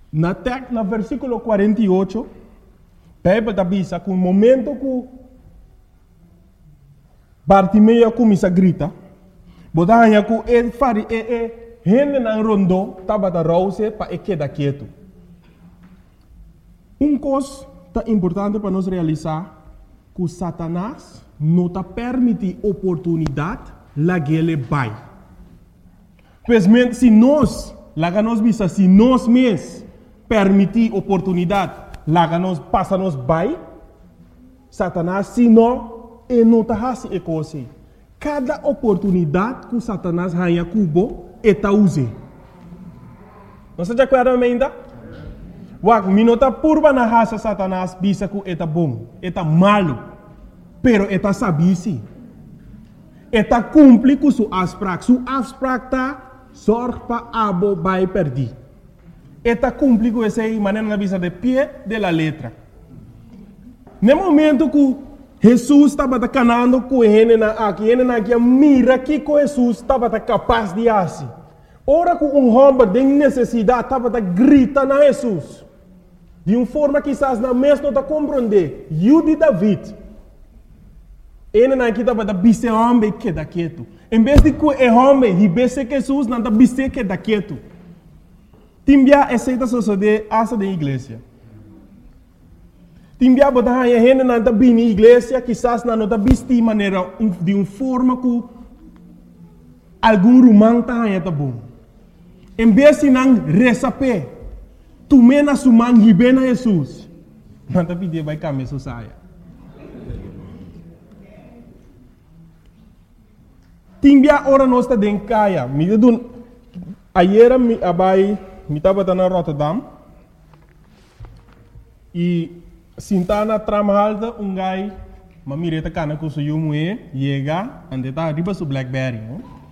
No versículo 48, Bíblia avisa que no momento que Bartimeu começa a gritar, botava que ele fari gente na rondo estava da rouse para quedar quieto. Coisa importante para nós realizar que Satanás não está permitindo oportunidade lá que ele vai. Pois se nós mesmos permitir oportunidade lá que nós passamos vai, Satanás se não está fazendo coisa. Cada oportunidade que Satanás ganha cubo está usando. Não se acorda ainda? Minota purba na raça Satanás bisa que está bom, está malo, pero está sabisi. Está cumpre com sua asprak. Sua asprak está sorte para abo vai perder. Está cumpre com essa maneira na bisa de pé de la letra. No momento que Jesus estava canando com ele aqui, mira que Jesus estava capaz de fazer. Ora que homem de necessidade estava gritando a Jesus. De uma forma que quizás na mesma não compreender. Eu de David. Ele aqui estava bise homem que da quieto. Em vez de que o homem ribesse Jesus, não está bise que da quieto. Timbia aceita suceder asa da igreja. Timbia botar a gente não está bem na igreja, quizás não está bise de maneira de uma forma que algum romano está bom. Em vez de não receber, tu mena suman hibena Jesus. Não está pedindo vai caminhar sua saia. Timbia ora nós está dentro caia. Ayer me estava na Rotterdam e sentana trama alta gai mamireta cana com seu mulher chega ande tá riba su Blackberry.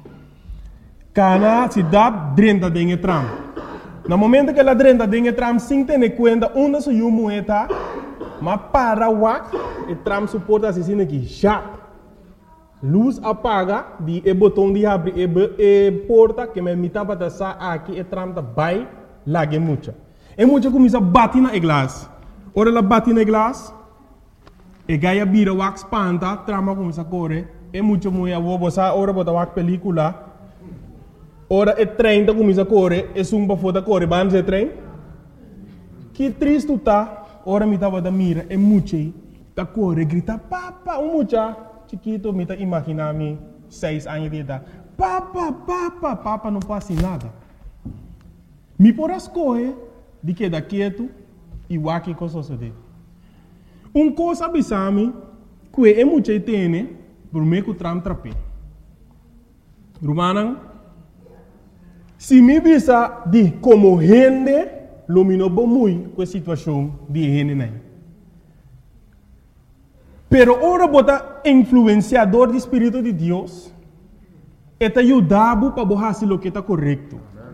Cana se dá dentro dentro tram. No momento que ela dentro dentro tram sem ter conta onde seu mulher tá, mas para o tram suporta assim aqui já. Luz apaga, o botão de abrir a porta que me mitava da sa aqui e tram da vai lá que muita. E muita começa a bater na glass. Ora ela bate na glass, e gaia vira o expanda, trama começa a correr. E muita mulher vou botar ora botar o película. Ora e trem da começa a correr, e sumba foda correr, vamos de trem. Que triste tá. Ora me tava da mira, e muita da correr grita papa, muita. Chiquito, me está imaginando 6 anos de idade. Papa, não passa nada. Me por as coisas de que da quieto e o aqui com suceder. Coisa abisame que é muito tem por meio que tram trape. Romana, se me visa de como gente, lumino muito com a situação de gente não. Pero ora bota influenciador do Espírito de Deus, eta ajudado para fazer o que está correto.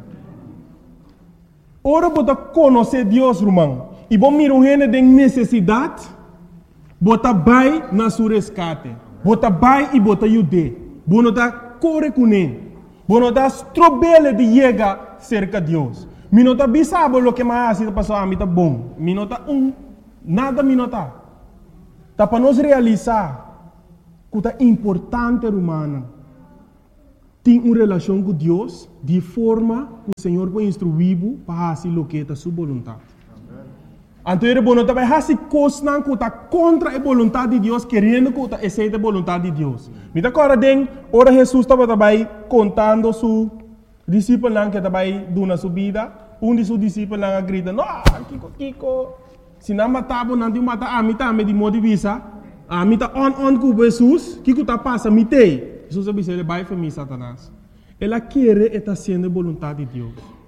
Ora bota conhecer Deus, irmão, e bom mirar gente de necessidade, bota vai na sua resgate, bota vai e bota ajude, bota da corre com ele, bota da strobele de chegar cerca de Deus. Minota bisabo lo que mais está passando a mim tá bom, minota nada minota. Tá para nós realizar que é importante, humana, ter uma relação com Deus de forma que o Senhor vai instruir para fazer o que é a sua vontade. Então, ele vai fazer coisas que está contra a vontade de Deus, querendo que aceite a vontade de Deus. Me dá agora, ora Jesus estava contando seu discípulo que estava dando a sua vida. De seus discípulos grita, não, Kiko. Se não matava, não mata a mim também de modo de vista. A mim tá on com Jesus, que está passando, me tem. Jesus disse, ele vai para mim, Satanás. Ela quer estar sendo a vontade de Deus.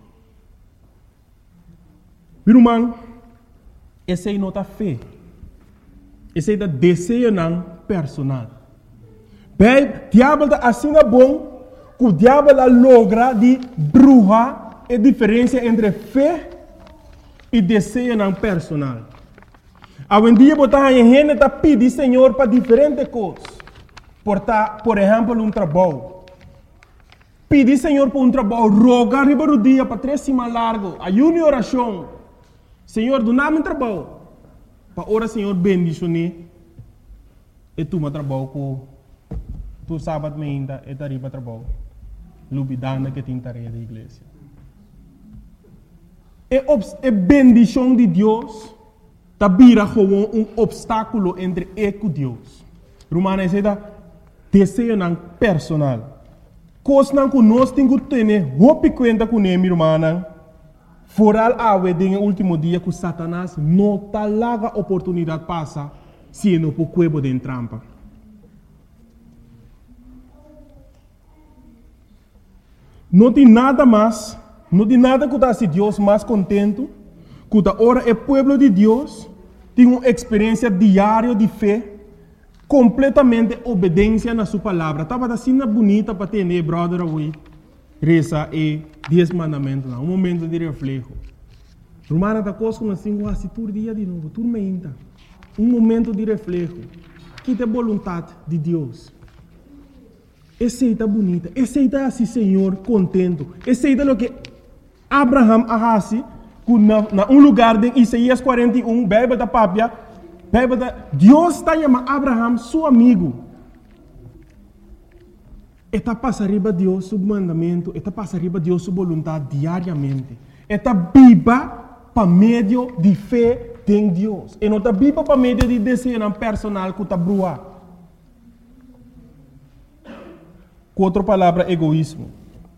Meu irmão, essa é nota fé. Essa é o desejo não personal. Bem, o diabo está assim bom, que o diabo logra de bruxa a diferença entre fé e desejo não personal. Hoje em dia, a gente está pedindo Senhor para diferentes coisas. Por exemplo, um trabalho. Pedir Senhor para um trabalho, rogar riba do dia para 3 semanas largo, ayuno e oração. Senhor, do nada trabalho. Para ora, Senhor, bendicionar. E tu me trabalho com tu sábado ainda e tarifa trabalho. Lubidana que tem tarefa da igreja. É bendição de Deus. Tá vira como obstáculo entre eu e Deus. Romana diz desejo personal. Coisa que nós temos que ter roupa conta com ele, irmã. Foral awe no último dia que Satanás não tá larga oportunidade passa se não por cuebo de trampa. Não tem nada mais, não tem nada que se Deus mais contento, que ora é povo de Deus, tem uma experiência diária de fé, completamente obediência na sua palavra. Estava assim bonita para ter, brother, away. Reza e 10 mandamentos, um momento de reflexo. Romana está conosco assim, quase todo dia de novo, tudo ainda. Um momento de reflexo. Que é a vontade de Deus. Aceita bonita, aceita assim, Senhor, contento. Aceita o que Abraham arrasi, na lugar de Isaías 41, Bíblia da Pápia, Deus está chamando Abraham, seu amigo. Eta passa arriba Deus seu mandamento, eta passa arriba Deus sua vontade diariamente. Eta viva para meio de fé em Deus. E não está viva para meio de desejo personal que está brua. Com outra palavra, egoísmo.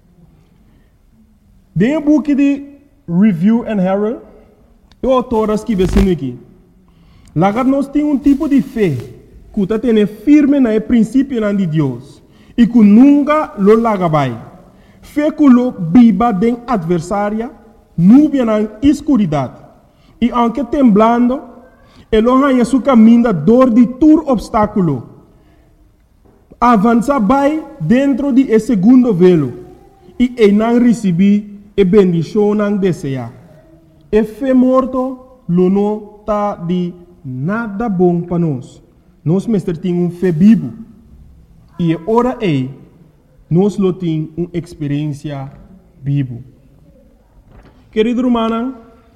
Dentro do book de Review and Herald, o autor escreve assim aqui. Lá nós temos um tipo de fé que está tendo firme no princípio de Deus. E que nunca lo lagabai. Fé que lo viva de adversária, nuvem na escuridade. E aunque temblando, ele ganha seu caminho dor de todo obstáculo. Avança vai dentro de esse segundo velo. E ele não recebe a bendição não deseja. E fé morto, lo não está de nada bom para nós. Nós mestre temos fé vivo. E ora nós temos uma experiência viva. Querido irmão,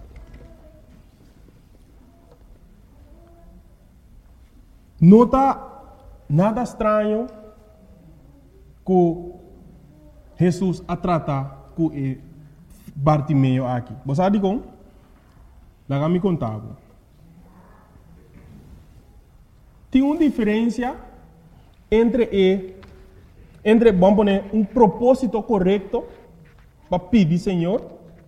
não está nada estranho que Jesus a tratar com Bartimeu aqui. Você sabe como? Lá me contava. Tem uma diferença entre vamos poner propósito correto para pedir Senhor,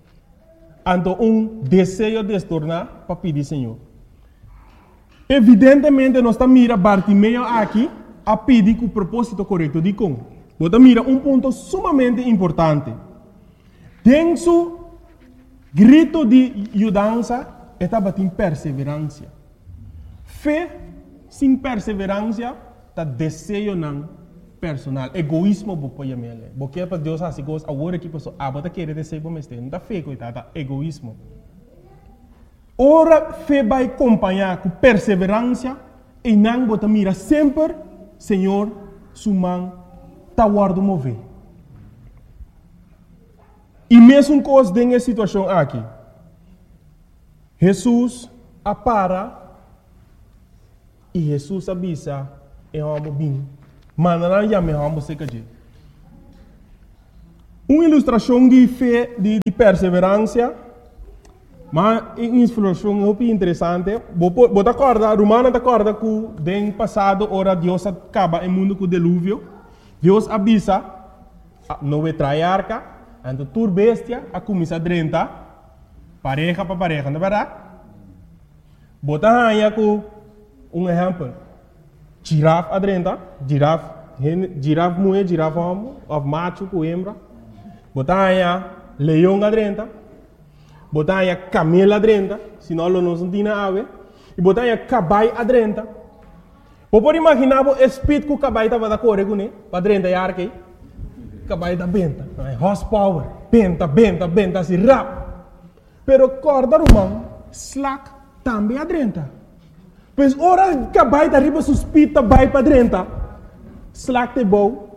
e desejo de se tornar para pedir Senhor. Evidentemente, nós estamos mirando Bartimeu aqui a pedir com o propósito correto. De como? Você mira ponto sumamente importante. Tem seu grito de ajudança, estava em perseverança. Fé sem perseverança, está desejo não personal. Egoísmo, você pode porque para Deus assim, agora que pessoa, você quer desejo para mim, não está fé, coitada, egoísmo. Ora, fé vai acompanhar com perseverança e não você mira sempre, Senhor, sua mão está guardando mover. E mesmo coisa nessa situação aqui, Jesus apara e Jesus avisa e vamos bem. Mas não já me vamos ser que uma ilustração de fé, de perseverança, mas uma ilustração muito interessante. Você acorda, Romana acorda que no passado, ora Deus acaba o mundo com o dilúvio. Deus avisa, não vai trair arca, então tur bestia, a começar a drentar, pareja para pareja, não é verdade? Você aí com exemplo. Girafa adrenta, girafa mulher, girafa homem, of macho com hembra. Botar leão adrenta, botar camelo adrenta, senão não se tem ave. E botar cabai adrenta. Pode imaginar o espírito que o cabai estava da correr com ele, para adrenta e arque. Cabai da benta, horsepower, benta, assim rap. Pero corda romano, slack também adrenta. Pois ora cabai da riba suspita vai para dentro. Slack de bom.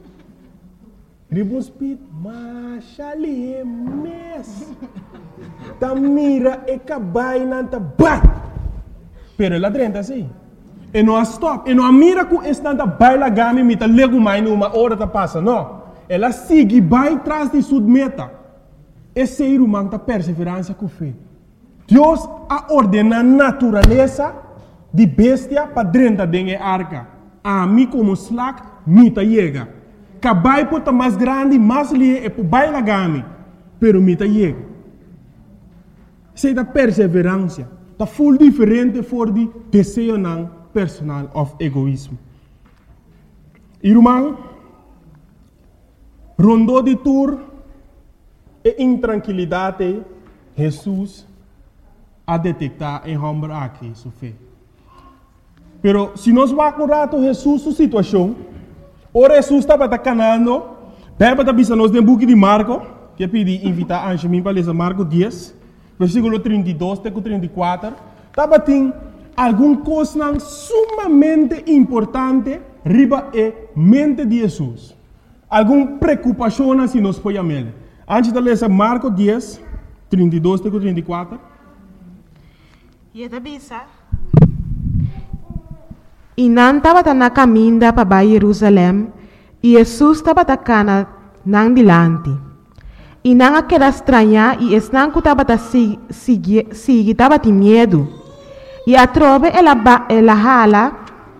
Riba suspita, mas ali é mes. ta mira e cabai nanta ba. Pero ela drenta assim. E não stop. E não mira que estanta baila gami mita lego mais numa hora ta passa, não. Ela sigue vai tras de sua meta. Esse ser humano ta perseverança com fé. Deus a ordena a natureza de bestia para drenta dengue arca. A mim como slack mita chega. Cabai pota mais grande, mais lie e baila gami. Pero mita chega. Sei da perseverança. Tá full diferente for de desejo não personal of egoísmo. Irmão, rondou de tour e intranquilidade, Jesus a detectar em homem aqui sua fé. Pero se nós vamos rato Jesus sua situação, ora Jesus estava canando, bem para bisa nós no book de Marco, que pedi invitar a Angemin para ler Marco 10. Versículo 32 até 34, estava tem alguma coisa sumamente importante riba e mente de Jesus. Alguma preocupação se nós podemos ver. Antes de ler Marcos 10, 32 até 34. E não estava na caminho para Jerusalém e Jesus estava na dilante. E não aquela estranha e não que estava estava de medo. E a trove ela hala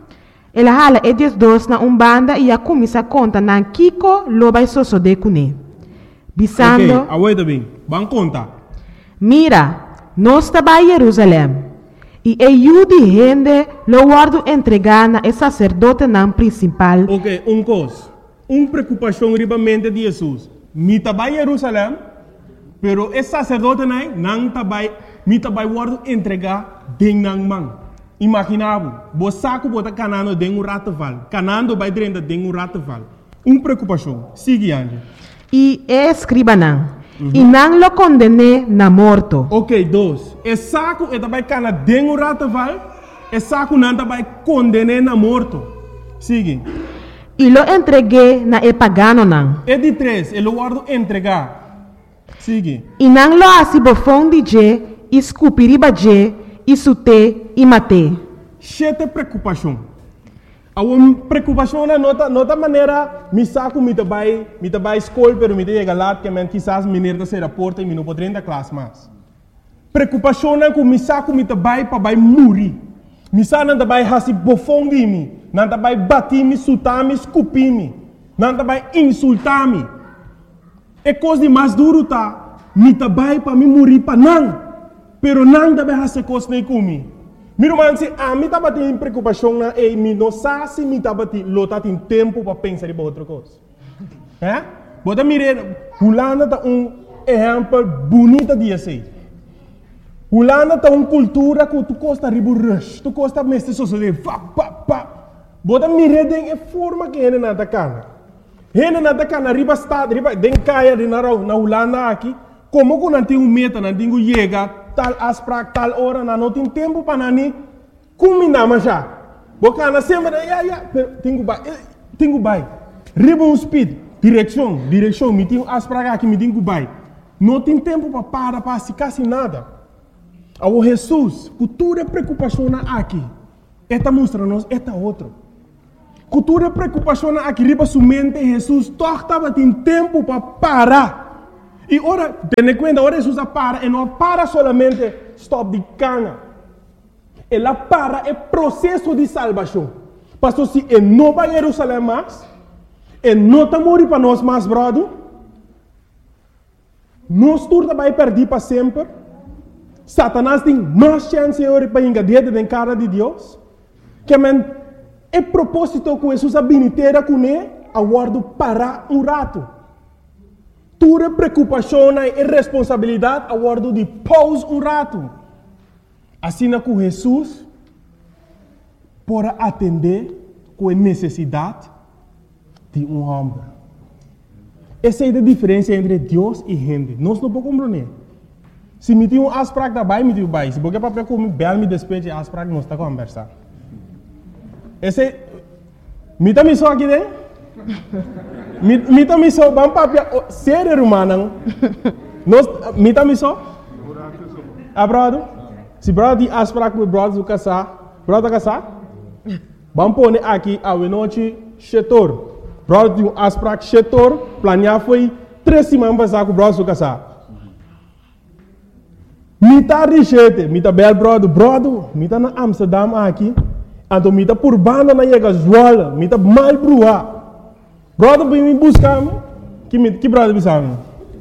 e dois na banda e a começa a contar na Kiko lo vai suceder com ele. Bisando. Ok, aguenta bem. Vamos contar. Mira, nós estava em Jerusalém. E eu de gente lo guardo entregar na sacerdote na principal. Ok, coisa. Preocupação riba mente de Jesus. Mi tabai Jerusalém, pero esse sacerdote não tabai, mi tabai guardo entregar ding nang mang. Imaginavo, bo saco bota canando ding rataval, canando vai drenda ding rataval. Preocupação. Sigue ande. E escriba não. E não lo condene na morto. Ok, dois. E saco e tabai cana ding rataval, e saco não tabai condene na morto. Sigue. E lo entreguei na pagano não. E de três, ele guardo entregar. Sigue. E não lo assim bofão de je, escupiriba je, e sute e mate. Chete preocupação. A preocupação na nota maneira, me saco me tabai escola, pero me chega lá que men quizás menino da ser porta e me não poderia da classe mais. Preocupação na que me saco me tabai para vai morrer. Me saco não tabai hasi bofão de mim. Não vai bater-me, sutar-me, escupir-me. Não vai insultar-me. É coisa de mais duro, tá? Me vai para me morrer para não. Pero não vai fazer coisa nem comigo. Meu irmão, se a mim estava tendo preocupação, e me não sabe se me estava tendo tempo para pensar em outra coisa. É? Bota mirar, Holanda tá exemplo bonito de assim. Holanda tá cultura que tu gosta de rush, tu gosta de mestre social, bota mirar de forma que ele não tá cana. Ele não tá cana, riba estado, riba den caia de na Holanda aqui, como que não tem meta, não tem chega tal asprak tal hora, não tem tempo para nani, combinar mas já. Bocana sempre, tenho bai, riba speed, direção, me tem asprak aqui, me tenho bai. Não tem tempo para se quase nada. Ao Jesus, cultura preocupação aqui, esta mostra-nos esta outro. Cultura preocupação aqui, riba sua mente, Jesus, estava tendo tempo para parar. E ora, tendo em conta, ora Jesus para, e não para somente stop de cana. Ela para é processo de salvação. Pastor, se ele não vai a Jerusalém mais, ele não está morrendo para nós mais, brother, nós turma vai perder para sempre. Satanás tem mais chance para engadir na cara de Deus. Que é propósito que Jesus habilitera com ele, aguardo parar rato. Tua preocupação e responsabilidade, aguardo de pause rato. Assim que Jesus pode atender com a necessidade de homem. Essa é a diferença entre Deus e gente. Nós não podemos compreender. Se me tem asprak da bai, me tem bai. Se porque para comer bel me despeje asprak não está conversar. Esse me tá me só aqui dentro. Me tá me só bam papia ser humano. Nós me tá me só. brother? Se brother die afspraak met brother casar, brother casar? Vamos pôr aqui a noite chetor. Brother die afspraak chetor, planear foi 3 semanas passar com brother casar. Mita richete, mita bel brother, mita na Amsterdam aqui, então mita por banda na chega Zwolle, mita mal brua. Brother vem me buscar, que brother bisame?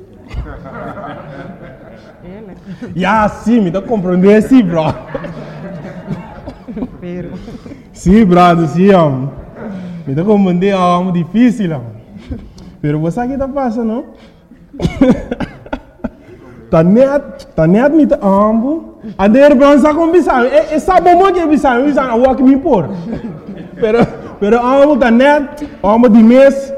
Ya, sim, me tá compreendendo, sim, bro. Sim, brother, sim, homem. Me tá compreendendo, homem, difícil, homem. Pero você aqui tá passando, não? Tá net me tá, homem. A der bron sa com bisame. E sabe como que bisame a walk me por. Pero homem tá net, homem de mês.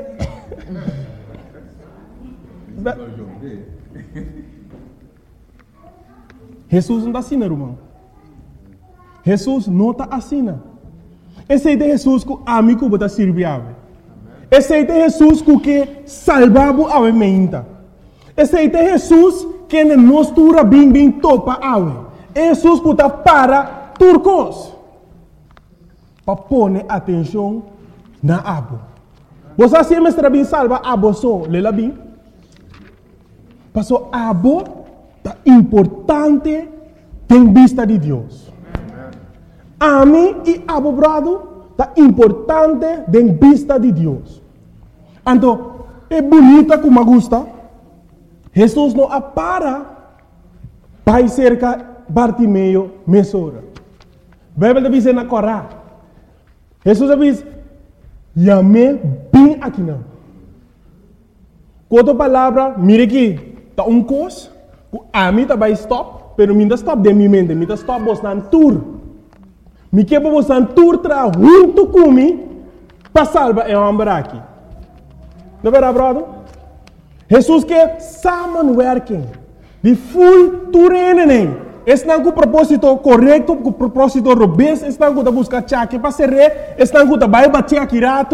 Jesus não está assim, irmão. Jesus não está assim. Esse é Jesus que a mim que está servindo. Esse é Jesus que salvava a mente. Esse é Jesus que nos tura bem topa a Jesus que está para turcos. Para pôr atenção na abo. Você sempre está bem salva a você, lela bem. Passou abo é importante em vista de Deus. A mim e abo brado é importante em vista de Deus. Então, é bonita como gosta. Jesus não para para cerca Bartimeu mesora. A Bíblia diz na Corá. Jesus diz, "Yame bem aqui não." Quanto palavra, mire aqui, tá coisa. A mim tá vai stop, pero mim tá stop de minha mente, mim tá stop bostan tour. Me que bostan tour tra junto comigo para salvar o homem aqui. Não é verdade? Jesus que samenwerking, de full toerening. Estão com o propósito correto, com o propósito robusto, estão com a busca chaque para ser rei, estão com a vai bater aqui rato.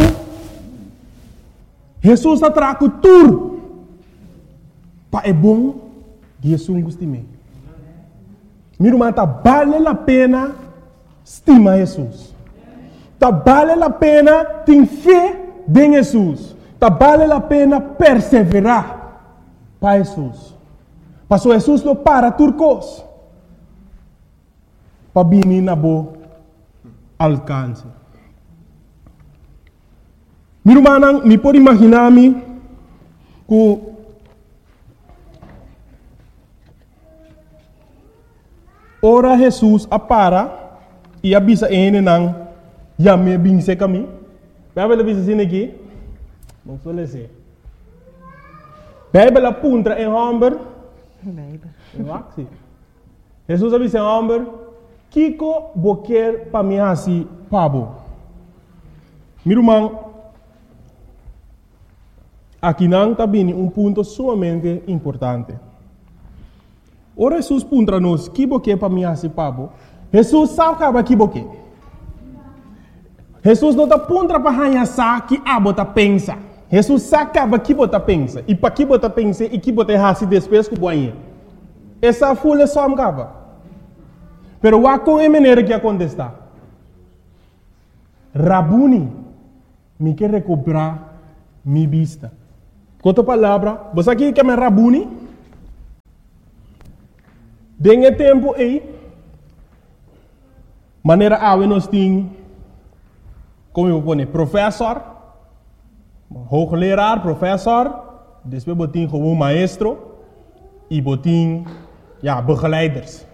Jesus está trago tour. Para é bom, Jesus gosta de mim. Meu irmão, tá vale a pena estimar Jesus. Tá vale a pena ter fé em Jesus. Tá vale a pena perseverar para Jesus. Pastor Jesus não para turcos. Para vir na boa alcance. Meu irmão, me pode imaginar-me que ora Jesus apara e avisa ele não já me binse kami. Bíblia avisa assim aqui. Não sou lese. Bíblia apunta em homem. Bíblia. Jesus avisa em homem. Kiko boquer para mim assim pabo. Meu irmão, aqui não está bem ponto sumamente importante. Ora Jesus puntra nos que boquer para mim assim pabo. Jesus sabe que boquer. Jesus não está puntra para hanha sa que abo ta pensa. Jesus sabe que bota pensa e para que bota pensa e que bota hasi depois que boinha. Essa folha só me cava. Pero wa com a maneira que acontece. Rabuni, me quer recobrar minha vista. Outra palavra, você aqui quer me Rabuni? Dengue tempo aí, maneira a nós tem, como eu vou dizer, professor, hoogleraar, professor, depois botin como maestro e botin, begeleiders.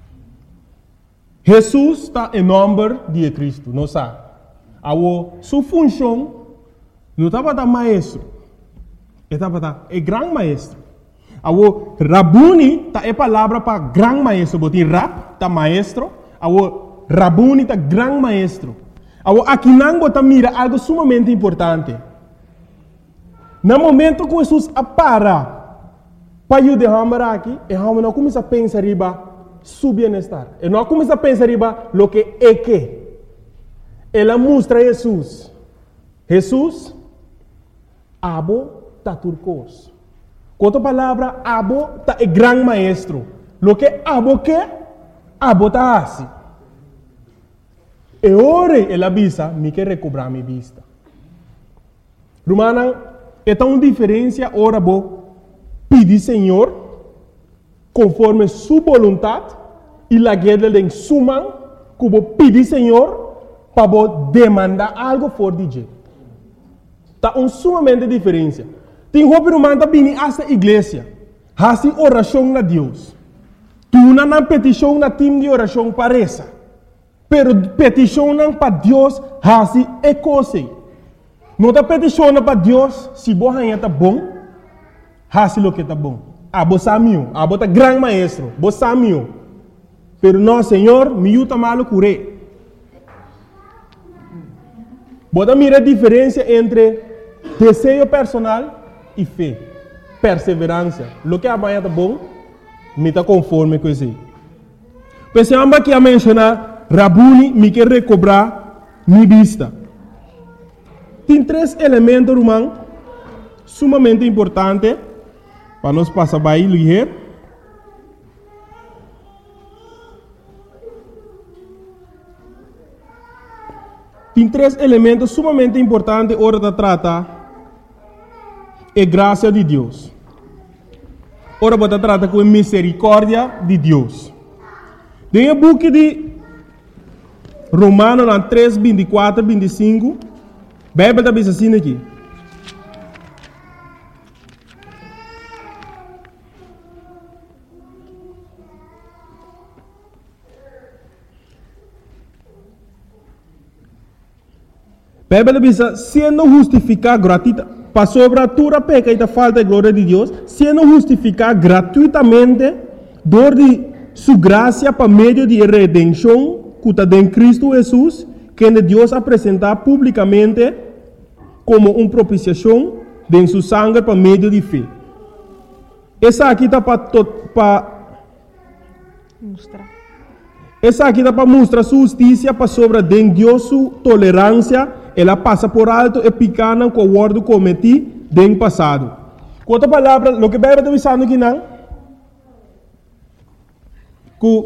Jesus está em nome de Cristo, não sabe? Sua função não estava da maestro, estava da grande maestro. Rabuni tá é palavra para grande maestro, botin rab tá maestro, Rabuni tá grande maestro. Aqui não bota mira algo sumamente importante. No momento que Jesus apara para ajudar aqui, e não começa a pensar riba su bienestar. E não começa a pensar riba lo que é que. Ela mostra Jesus. Jesus, abo tá turcos. Outra palavra, abo tá é grande maestro. Lo que abo tá assim. E ora ela avisa, me quer recobrar minha vista. Romana, é tão diferença ora bo pedir Senhor conforme sua vontade e la guerra de suma que bo pedir Senhor para bo demandar algo for DJ. Tá sumamente diferença. Tem roupa romana bem esta igreja, hasi oração na Deus. Tu não petição na time de oração parece. Pero peticionam para Deus hasi é coisa. Não está peticionando para Deus se você está bom, hasi lo que está bom. Abo samio, abo tá grande maestro, bo samio. Pero não, Senhor, me ajuda malo curé. Bota mira a diferença entre desejo personal e fé, perseverança. Lo que amanhã está bom, me está conforme com isso. Pensamos aqui a mencionar Rabuni me quer recobrar minha vista. Tem 3 elementos, irmão, sumamente importantes para nós passar by ligeiro. Tem 3 elementos sumamente importantes hora de tratar a graça de Deus. Ora vou tratar com a misericórdia de Deus. Tem a book de Romanos 3, 24, 25. A Bíblia está dizendo assim aqui. A Bíblia diz, sendo justificado gratuitamente, para sobre a tua peca e da falta de glória de Deus, sendo justificado gratuitamente, dor de sua graça para meio de redenção, que está em Cristo Jesus, que Deus apresentar publicamente como uma propiciação de sua sangue para meio de fé. Essa aqui está para mostrar. Essa aqui está para mostrar sua justiça para sobre de Deus sua tolerância. Ela passa por alto e picana com o ordo cometido no passado. Com outra palavra, o que a Bíblia está dizendo aqui não? Que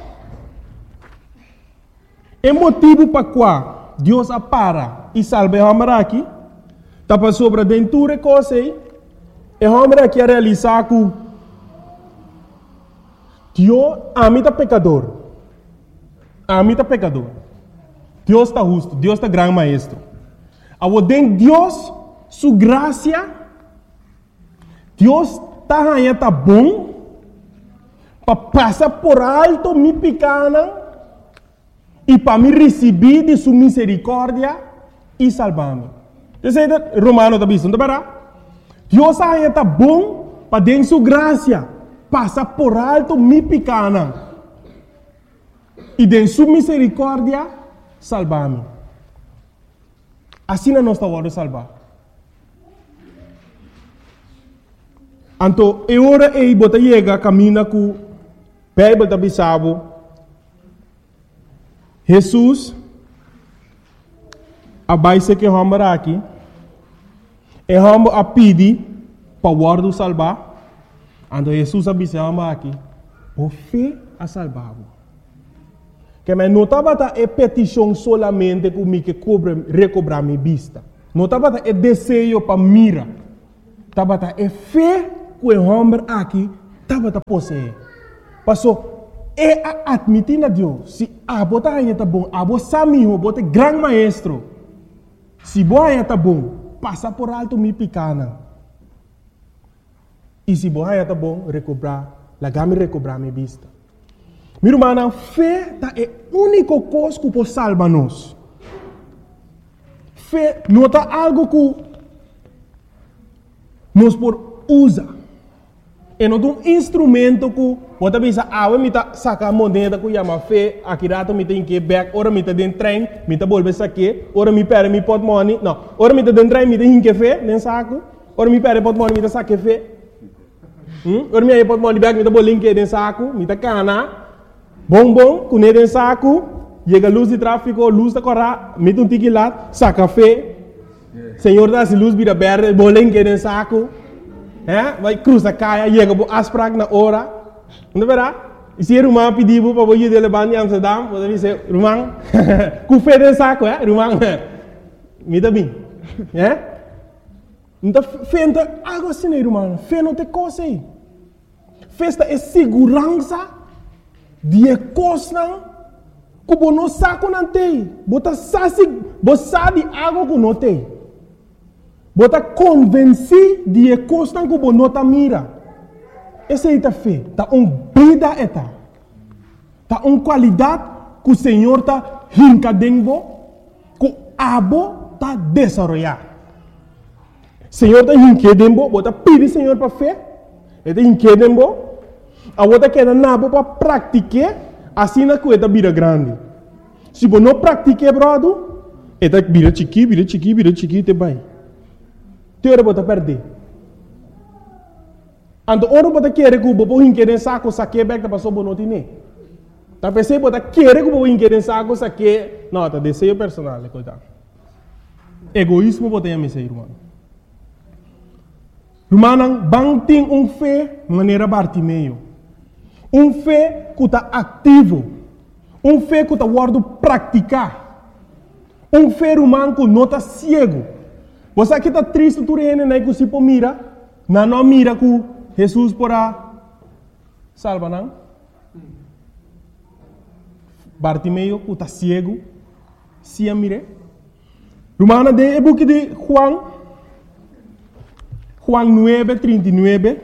é motivo para qual Deus apara e salva o homem aqui, está para sobre a dentura coisa e o homem aqui a realizar que Deus amita pecador. Amita pecador. Deus está justo, Deus está grande maestro. Ao den Deus, sua graça, Deus está bom, para passar por alto me pequena e para me receber de sua misericórdia e salvar-me. Você Romano está dizendo, Deus está bom para den sua graça, passar por alto me pequena e de sua misericórdia salvar-me. Assim nós estamos a salvar. Então, é hora de você chegar, caminha com a Bíblia da Bissau. Jesus, a base que vamos aqui, é vamos a pedir para o guarda salvar. Então, Jesus a Bissau aqui, por fé a salvar. Que me notava é petição solamente comigo que recobrar minha vista. Notava é desejo para mira. Tava é fé que o homem aqui tava possuir. Passou é admitir a Deus. Se a bota aí tá bom, a bota samiho, bota grande maestro. Se boa aí tá bom, passa por alto me picana. E se boa aí tá bom, recobrar, lagame recobrar minha vista. Meu irmão, fé é a única coisa que pode salvar nós. Fé não é algo que nós podemos usar. É um instrumento que pode pensar, me sacar a moneda que chama fé, aqui rato me tem que back, ora me tem dentro trem, me tem bolsa aqui, ora me perde me pot money, não, ora me tem dentro trem, me tem que fé, nem saco, ora me perde pot money, me tem saque fé, ora me pot money back, me tem bolinho que dentro saco, me tem cana. Bom, com ele em saco, chega a luz de tráfego, luz da corra, mete um tique lá, saca café, Senhor dá se luz vira verde, bolinho que em saco, vai cruzar caia, chega a asprag na hora, Não verá? E se Rumang pediu para você de levar em Amsterdam, você diz, Rumang, com fé de saco, Rumang, me dá bem. Então, fé não é algo assim, Rumang. Fé não tem coisa aí. Festa é segurança de coisa que você não sabe não tem. Você sabe algo que não tem. Você está convencido de coisa que você não mira. Essa é a fé. Está vida eta. Está qualidade que o Senhor está rincadendo, que o abo está desenvolvendo. O Senhor está rincadendo, você pede o Senhor para fé. Ele está rincadendo, a você quer nabo para praticar, assim na coisa vira grande. Se você não pratica, brother, ele vira chiqui, te vai. Teora você perder. Ando oro bota querer que o bobo inquérem saco saque back da passou bonotine. Tá pensei bota querer que o bobo inquérem saco saque, não, tá desejo personal, coitado. Egoísmo bota em mim, irmão. Irmão, bang tem fé maneira Bartimeu. Fé que tá ativo. Fé que tá guardo praticar. Fé irmão que não tá cego. Você aqui tá triste tu rene né que se po mira, não mira que Jesus porá salva não? Bartimeu que tá cego, se a mire. Romana de book de Juan 9:39.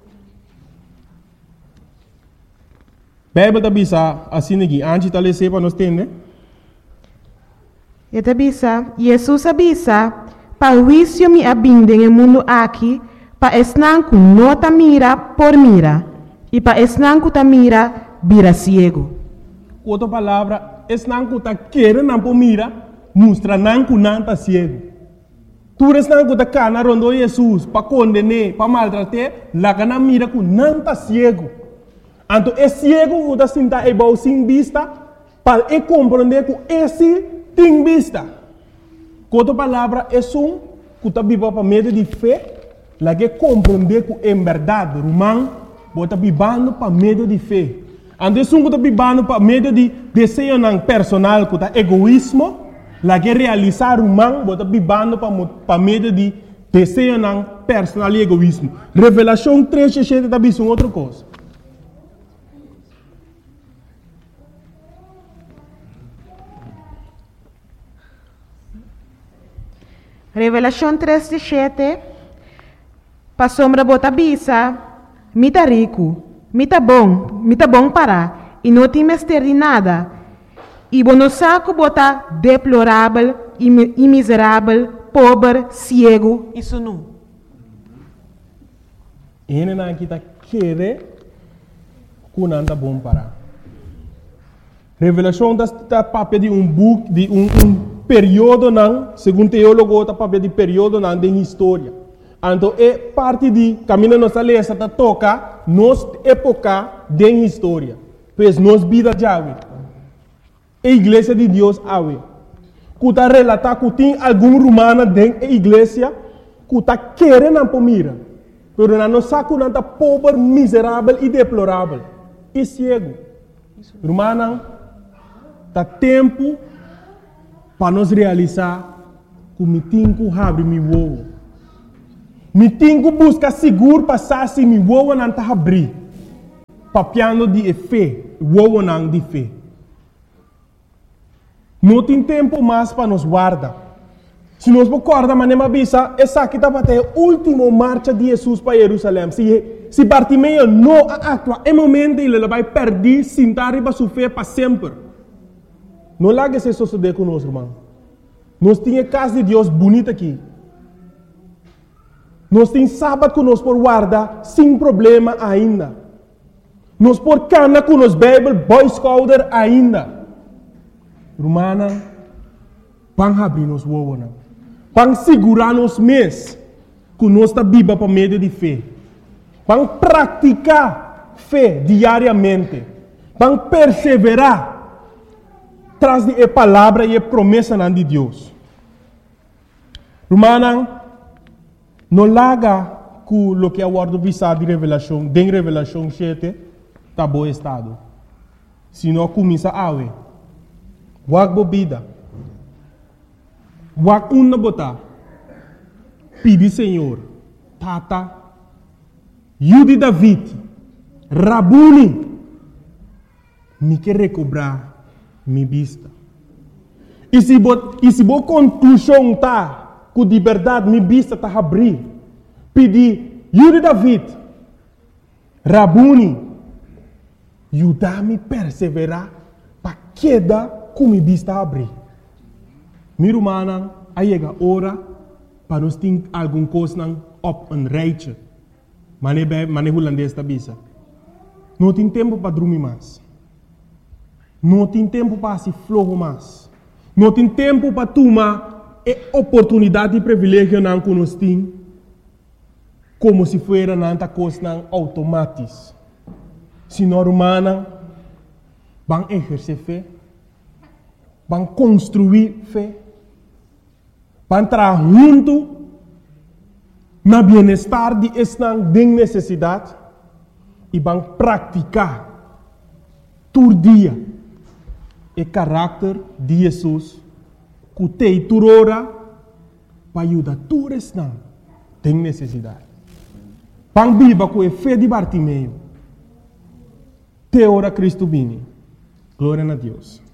Bíblia da bisa assim aqui, antes de ler para nós entender. E da bisa, Jesus avisa, para o juízo me abindem no mundo aqui, para esnanco nota mira por mira, e para esnanco ta mira vira ciego. Outra palavra, esnanco ta querer não por mira, mostra nanco não ta ciego. Tu esnanco ta cana rondo Jesus, para condenar, para maltratar, lá cana mira que não ta ciego. Então, é ciego que está sentado e sem vista, para compreender que esse tem vista. Outra palavra, é que está vivo para meio de fé, lá que compreender que é verdade, romano, está vivendo para meio de fé. Então, que está vivendo para meio de desejo personal, que é egoísmo, lá que realizar romano, está vivendo para meio de desejo personal e egoísmo. Revelação 3, está vivendo outra coisa. Revelação 3:7. Pa sombra bota bisa, mita rico, mita bom para, e não tem mestre de nada. E bono saco bota deplorável, e miserável, pobre, cego, isso não. Ele não está querer que não anda bom para. Revelação da papel de book, de período não, segundo teólogo, está papel de período não de história. Então é parte de caminho nossa lesa tá toca nos época de história. Pois nos vida já a igreja de Deus ave. Que está relatar que tem algum romano dentro da igreja que está querendo por mira. Pero não sabe que está pobre, miserável e deplorável. E cego. Romano, está tempo para nós realizar que me tenho que abrir meu ovo. Me tenho que buscar seguro passar se meu ovo não está abrir. Papiando de fé, o ovo não de fé. Não tem tempo mais para nos guardar. Se nós recordamos, mas nem bisa, essa aqui está para a última marcha de Jesus para Jerusalém. Se Bartimeu não atua, é momento ele vai perder, sentar e vai sofrer para sempre. Não largue se suceder conosco, irmão. Nós temos casa de Deus bonita aqui. Nós temos sábado que nós por guardar sem problema ainda. Nós por cana com nos Bible, Boy Scouter ainda. Romana, vão abrir nos ovos. Vão segurar nos mês que nós está viva para meio de fé. Vão praticar fé diariamente. Vão perseverar traz de palavra e promessa de Deus. Romana, não larga com o que é o word visado de revelação, de revelação 7, tá bom estado. Se não começa a ave, wak bebida, wak na botar, pedi Senhor, tata, Yudi David, Rabuni, me quer recobrar minha vista. E se bo conclusão tá, que de verdade minha vista tá abrir, pedi Yudi David, Rabuni, ajuda-me a perseverar para queda com minha vista abrir. Minha irmã, aí chega a hora para nós ter alguma coisa op een rijtje. Mane holandês da bisa. Não tem tempo para dormir mais. Não tem tempo para se flogo mais. Não tem tempo para tomar a oportunidade e privilégio não que nós temos, como se fosse nanta coisa automática. Se nós humanos vão exercer fé, vão construir fé, vão trabalhar junto na bem-estar de esta necessidade e vão praticar todo dia o caráter de Jesus que tem toda hora para ajudar todos esta tem necessidade. Vão viver com a fé de Bartimeu. Te ora Cristo bene. Glória a Deus.